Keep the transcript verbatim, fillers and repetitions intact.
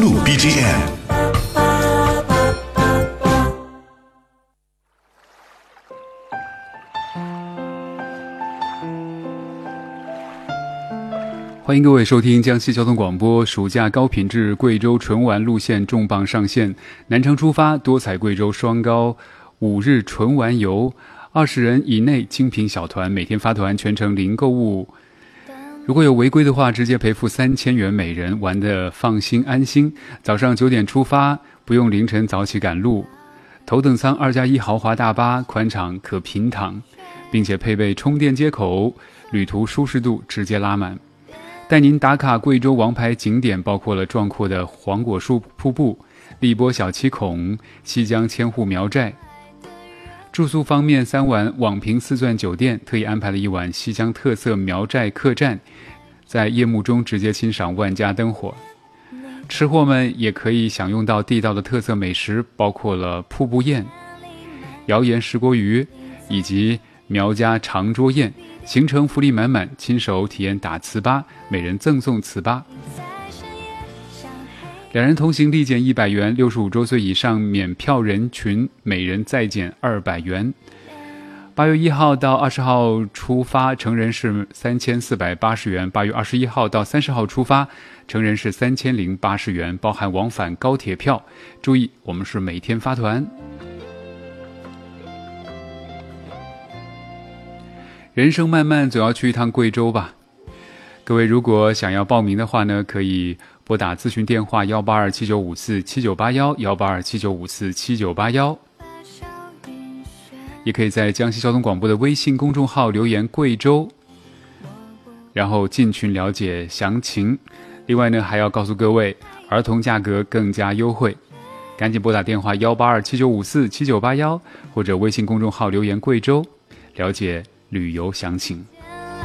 录 B G M。 欢迎各位收听江西交通广播，暑假高品质贵州纯玩路线重磅上线，南昌出发，多彩贵州双高五日纯玩游，二十人以内精品小团，每天发团，全程零购物。如果有违规的话，直接赔付三千元每人，玩得放心安心。早上九点出发，不用凌晨早起赶路。头等舱二加一豪华大巴，宽敞可平躺，并且配备充电接口，旅途舒适度直接拉满。带您打卡贵州王牌景点，包括了壮阔的黄果树瀑布、荔波小七孔、西江千户苗寨。住宿方面，三晚网评四钻酒店特意安排了一晚西江特色苗寨客栈，在夜幕中直接欣赏万家灯火。吃货们也可以享用到地道的特色美食，包括了瀑布宴、谣言石锅鱼以及苗家长桌宴。行程福利满满，亲手体验打糍粑，每人赠送糍粑。两人同行立减一百元，六十五周岁以上免票人群每人再减二百元。八月一号到二十号出发，成人是三千四百八十元；八月二十一号到三十号出发，成人是三千零八十元，包含往返高铁票。注意，我们是每天发团。人生漫漫，总要去一趟贵州吧。各位如果想要报名的话呢，可以拨打咨询电话幺八二七九五四七九八幺幺八二七九五四七九八幺，也可以在江西交通广播的微信公众号留言贵州，然后进群了解详情。另外呢，还要告诉各位，儿童价格更加优惠，赶紧拨打电话幺八二七九五四七九八幺，或者微信公众号留言贵州，了解旅游详情。